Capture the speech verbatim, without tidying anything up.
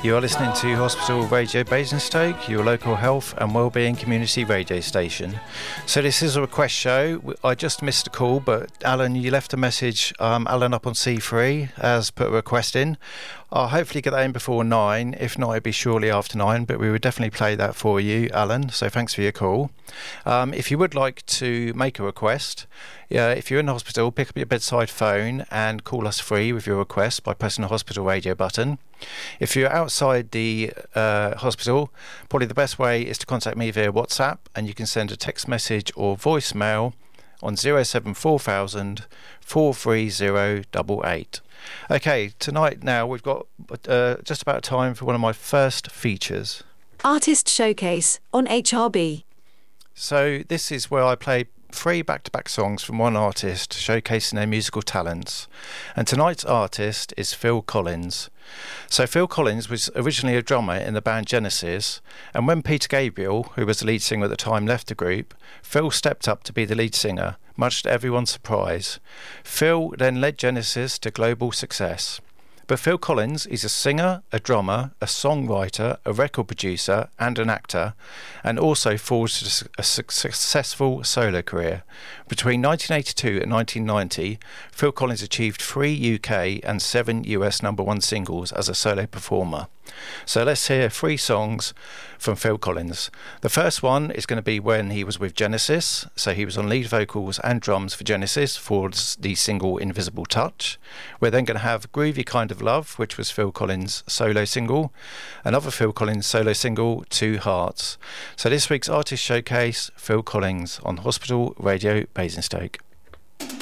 You are listening to Hospital Radio Basingstoke, your local health and wellbeing community radio station. So this is a request show. I just missed a call, but Alan, you left a message. Um, Alan up on C three has put a request in. I'll hopefully get that in before nine. If not, it'll be shortly after nine, but we would definitely play that for you, Alan. So thanks for your call. Um, if you would like to make a request, yeah, if you're in the hospital, pick up your bedside phone and call us free with your request by pressing the hospital radio button. If you're outside the uh, hospital, probably the best way is to contact me via WhatsApp, and you can send a text message or voicemail on zero seven four thousand four three zero eight eight. Okay, tonight now we've got uh, just about time for one of my first features. Artist Showcase on H R B. So this is where I play three back-to-back songs from one artist showcasing their musical talents. And tonight's artist is Phil Collins. So Phil Collins was originally a drummer in the band Genesis, and when Peter Gabriel, who was the lead singer at the time, left the group, Phil stepped up to be the lead singer, much to everyone's surprise. Phil then led Genesis to global success. But Phil Collins is a singer, a drummer, a songwriter, a record producer and an actor, and also forged a successful solo career. Between nineteen eighty-two and nineteen ninety, Phil Collins achieved three U K and seven U S number one singles as a solo performer. So let's hear three songs from Phil Collins. The first one is going to be when he was with Genesis. So he was on lead vocals and drums for Genesis for the single Invisible Touch. We're then going to have Groovy Kind of Love, which was Phil Collins' solo single. Another Phil Collins solo single, Two Hearts. So this week's Artist Showcase, Phil Collins on Hospital Radio Basingstoke.